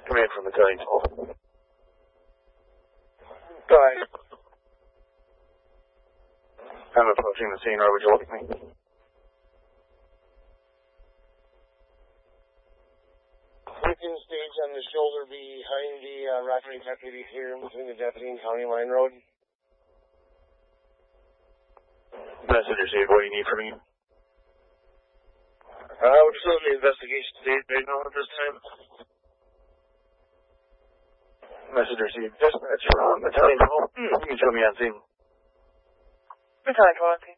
Command from Battalion 12. Bye. I'm approaching the scene. Would you look at me? Lincoln stage on the shoulder behind the Rockaway deputy here between the deputy and County Line Road. Message received. What do you need from me? We're still in the investigation stage right now at this time. Message received. Dispatch from Battalion 12. You can show me on scene. Battalion 12.